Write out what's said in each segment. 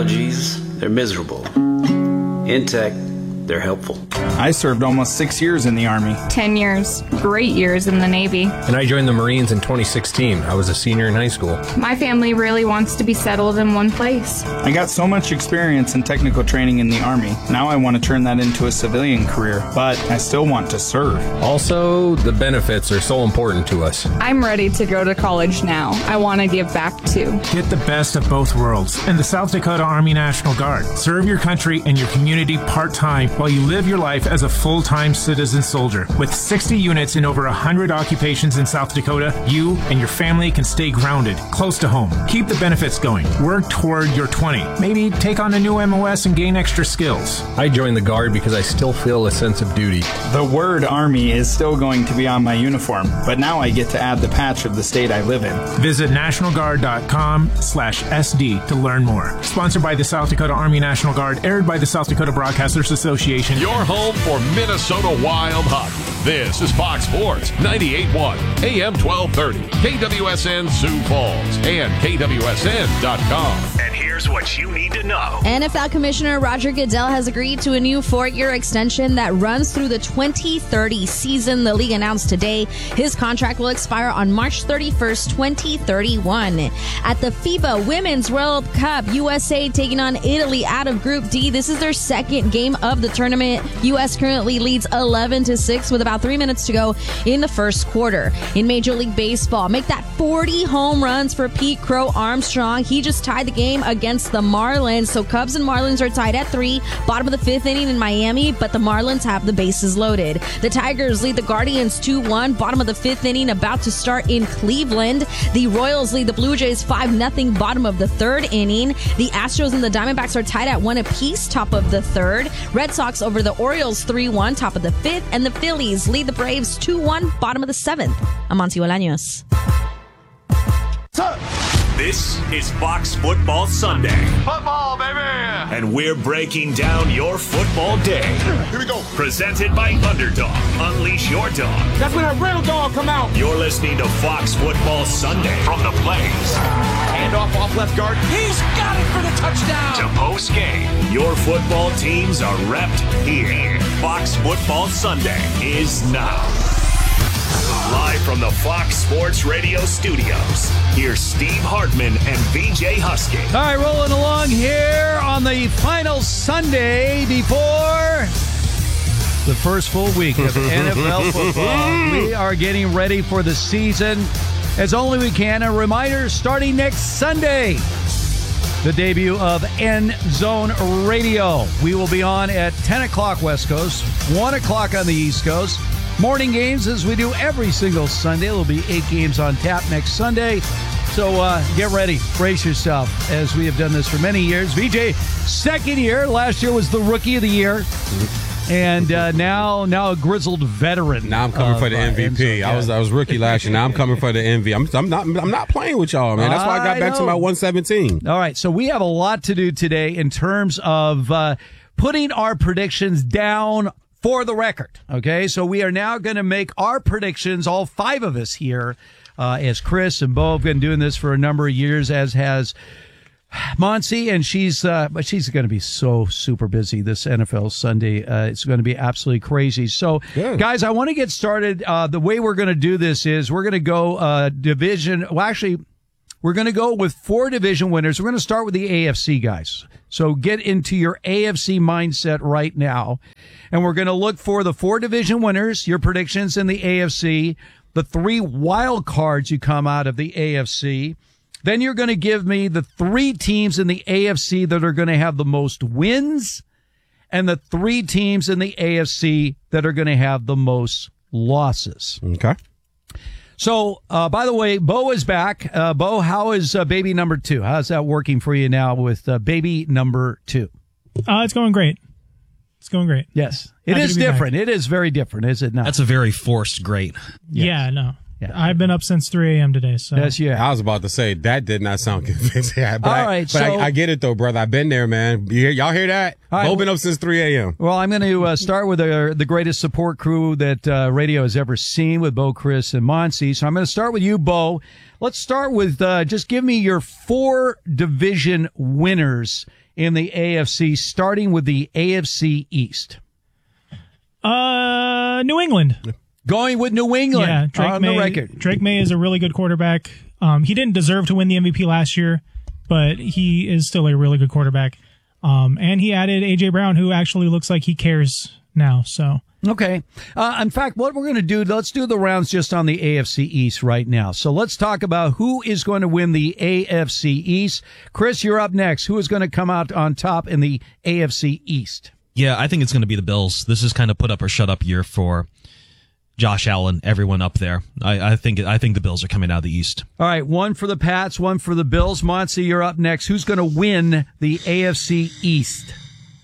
technologies, they're miserable. In tech, they're helpful. I served almost 6 years in the Army. 10 years. Great years in the Navy. And I joined the Marines in 2016. I was a senior in high school. My family really wants to be settled in one place. I got so much experience and technical training in the Army. Now I want to turn that into a civilian career, but I still want to serve. Also, the benefits are so important to us. I'm ready to go to college now. I want to give back too. Get the best of both worlds in the South Dakota Army National Guard. Serve your country and your community part-time while you live your life as a full-time citizen soldier. With 60 units in over 100 occupations in South Dakota, you and your family can stay grounded, close to home. Keep the benefits going. Work toward your 20. Maybe take on a new MOS and gain extra skills. I joined the Guard because I still feel a sense of duty. The word Army is still going to be on my uniform, but now I get to add the patch of the state I live in. Visit nationalguard.com/SD to learn more. Sponsored by the South Dakota Army National Guard, aired by the South Dakota Broadcasters Association. Your home for Minnesota Wild hockey. This is Fox Sports 98.1 AM 1230 KWSN Sioux Falls and KWSN.com. And here's what you need to know. NFL Commissioner Roger Goodell has agreed to a new 4-year extension that runs through the 2030 season. The league announced today his contract will expire on March 31st, 2031. At the FIBA Women's World Cup, USA taking on Italy out of Group D. This is their second game of the tournament. U.S. currently leads 11-6 with about 3 minutes to go in the first quarter. In Major League Baseball, make that 40 home runs for Pete Crow Armstrong. He just tied the game against the Marlins. So Cubs and Marlins are tied at 3, bottom of the 5th inning in Miami, but the Marlins have the bases loaded. The Tigers lead the Guardians 2-1, bottom of the 5th inning, about to start in Cleveland. The Royals lead the Blue Jays 5-0, bottom of the 3rd inning. The Astros and the Diamondbacks are tied at 1 apiece, top of the 3rd. Red Sox over the Orioles 3-1, top of the 5th, and the Phillies lead the Braves 2-1, bottom of the 7th. I'm Monty Bolaños. This is Fox Football Sunday. Football, baby! And we're breaking down your football day. Here we go. Presented by Underdog. Unleash your dog. That's when a real dog come out. You're listening to Fox Football Sunday from the Blaze. Handoff off left guard. He's got it for the touchdown. To post game. Your football teams are repped here. Fox Football Sunday is now. Live from the Fox Sports Radio studios, here's Steve Hartman and VJ Husky. All right, rolling along here on the final Sunday before the first full week of NFL football. We are getting ready for the season as only we can. A reminder, starting next Sunday, the debut of End Zone Radio. We will be on at 10 o'clock West Coast, 1 o'clock on the East Coast. Morning games as we do every single Sunday. There'll be 8 games on tap next Sunday. So get ready. Brace yourself as we have done this for many years. VJ, second year. Last year was the Rookie of the Year. And now a grizzled veteran. Now I'm coming for the MVP. I was rookie last year. Now I'm coming for the MVP. I'm not playing with y'all, man. That's why I got back to my 117. All right, so we have a lot to do today in terms of putting our predictions down for the record. Okay, so we are now going to make our predictions, all 5 of us here, as Chris and Bo have been doing this for a number of years, as has Monty, and she's going to be so super busy this NFL Sunday. It's going to be absolutely crazy. So, good. Guys, I want to get started. The way we're going to do this is we're going to go division. Well, actually, we're going to go with 4 division winners. We're going to start with the AFC guys. So get into your AFC mindset right now. And we're going to look for the 4 division winners, your predictions in the AFC, the 3 wild cards you come out of the AFC. Then you're going to give me the 3 teams in the AFC that are going to have the most wins and the 3 teams in the AFC that are going to have the most losses. Okay. So, by the way, Bo is back. Bo, how is baby number 2? How's that working for you now with baby number 2? It's going great. It's going great. Yes. It is different. Back. It is very different, is it not? That's a very forced great. Yes. Yeah, no. Yeah. I've been up since 3 a.m. today. So. Yes, yeah. I was about to say, that did not sound convincing. But all right, I get it, though, brother. I've been there, man. Y'all hear that? Bo been up since 3 a.m. Well, I'm going to start with the greatest support crew that radio has ever seen with Bo, Chris, and Monty. So I'm going to start with you, Bo. Let's start with just give me your 4 division winners in the AFC, starting with the AFC East? New England. Going with New England. Yeah, Drake May, the record. Drake May is a really good quarterback. He didn't deserve to win the MVP last year, but he is still a really good quarterback. And he added A.J. Brown, who actually looks like he cares now. So okay. In fact, what we're going to do, let's do the rounds just on the AFC East right now. So let's talk about who is going to win the AFC East. Chris, you're up next. Who is going to come out on top in the AFC East? Yeah, I think it's going to be the Bills. This is kind of put up or shut up year for Josh Allen, everyone up there. I think the Bills are coming out of the East. All right, one for the Pats, one for the Bills. Monty, you're up next. Who's going to win the AFC East?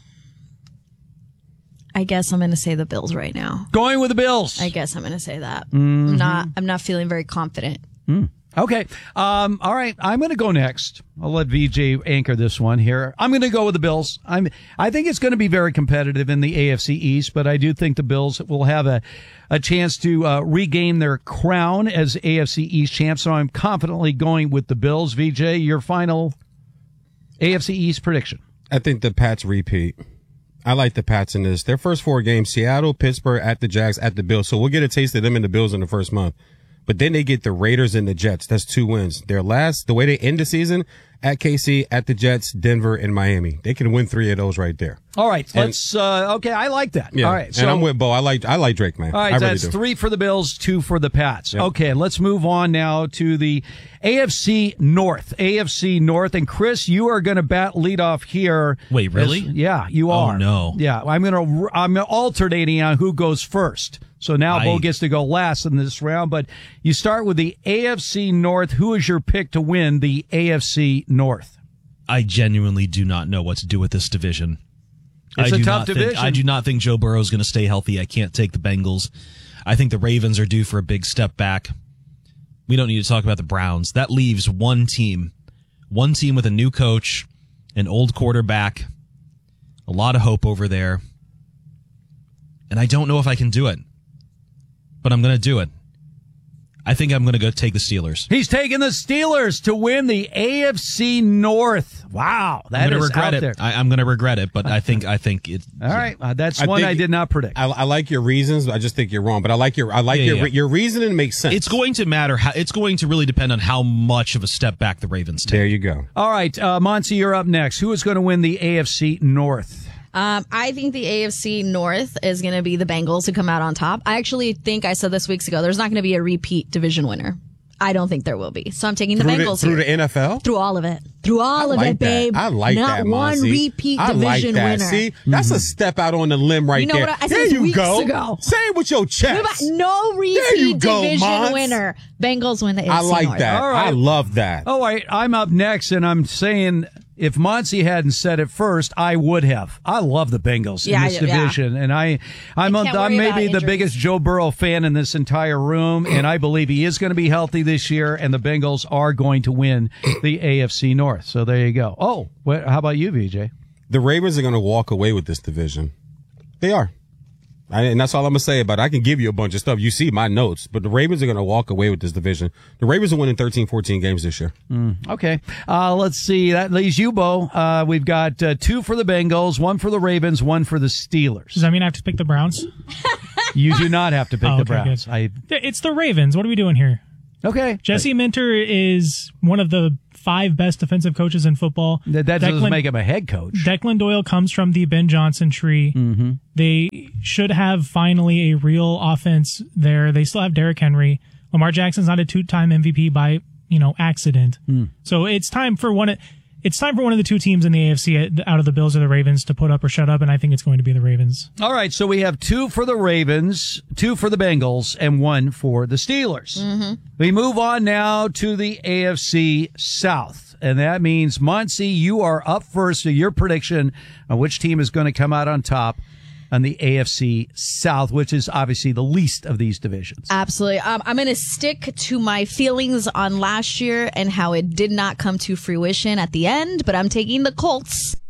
I guess I'm going to say the Bills right now. Going with the Bills. I guess I'm going to say that. Mm-hmm. I'm not feeling very confident. Okay. All right. I'm going to go next. I'll let VJ anchor this one here. I'm going to go with the Bills. I think it's going to be very competitive in the AFC East, but I do think the Bills will have a chance to regain their crown as AFC East champs. So I'm confidently going with the Bills. VJ, your final AFC East prediction. I think the Pats repeat. I like the Pats in this. Their first 4 games, Seattle, Pittsburgh, at the Jags, at the Bills. So we'll get a taste of them and the Bills in the first month. But then they get the Raiders and the Jets. That's 2 wins. Their last, the way they end the season, at KC, at the Jets, Denver, and Miami. They can win 3 of those right there. All right. Let's, okay. I like that. Yeah, all right. So, and I'm with Bo. I like Drake, man. All right. That's 3 for the Bills, 2 for the Pats. Yep. Okay. Let's move on now to the AFC North. AFC North. And Chris, you are going to bat lead off here. Wait, really? Yeah, you are. Oh, no. Yeah. I'm alternating on who goes first. So now Bo gets to go last in this round, but you start with the AFC North. Who is your pick to win the AFC North? I genuinely do not know what to do with this division. It's a tough division. I do not think Joe Burrow is going to stay healthy. I can't take the Bengals. I think the Ravens are due for a big step back. We don't need to talk about the Browns. That leaves one team with a new coach, an old quarterback, a lot of hope over there. And I don't know if I can do it. But I'm going to do it. I think I'm going to go take the Steelers. He's taking the Steelers to win the AFC North. Wow, that is out there. I'm going to regret it, but I think it. All right, that's one I did not predict. I like your reasons. I just think you're wrong, but I like your reasoning makes sense. It's going to matter. It's going to really depend on how much of a step back the Ravens take. There you go. All right, Monty, you're up next. Who is going to win the AFC North? I think the AFC North is going to be the Bengals who come out on top. I actually think I said this weeks ago, there's not going to be a repeat division winner. I don't think there will be. So I'm taking the Bengals through the NFL? Through all of it. Through all of it, babe. I like that, Not one repeat division winner. See, that's a step out on the limb right there. What I said there you weeks go. Ago. Say it with your chest. No repeat division winner. Bengals win the AFC I like North. that. All right. I love that. All right, I'm up next, and I'm saying if Monty hadn't said it first, I would have. I love the Bengals in this division, and I'm maybe the biggest Joe Burrow fan in this entire room, and I believe he is going to be healthy this year, and the Bengals are going to win the AFC North. So there you go. Oh, how about you, VJ? The Ravens are going to walk away with this division. They are. And that's all I'm going to say about it. I can give you a bunch of stuff. You see my notes, but the Ravens are going to walk away with this division. The Ravens are winning 13, 14 games this year. Okay. Let's see. That leaves you, Bo. We've got 2 for the Bengals, 1 for the Ravens, 1 for the Steelers. Does that mean I have to pick the Browns? You do not have to pick the Browns. It's the Ravens. What are we doing here? Okay. Jesse Minter is one of the 5 best defensive coaches in football. That doesn't make him a head coach. Declan Doyle comes from the Ben Johnson tree. Mm-hmm. They should have finally a real offense there. They still have Derrick Henry. Lamar Jackson's not a 2-time MVP by, accident. So it's time for one of the 2 teams in the AFC out of the Bills or the Ravens to put up or shut up, and I think it's going to be the Ravens. All right, so we have 2 for the Ravens, 2 for the Bengals, and 1 for the Steelers. Mm-hmm. We move on now to the AFC South, and that means, Muncie, you are up first. So your prediction on which team is going to come out on top on the AFC South, which is obviously the least of these divisions. Absolutely. I'm going to stick to my feelings on last year and how it did not come to fruition at the end, but I'm taking the Colts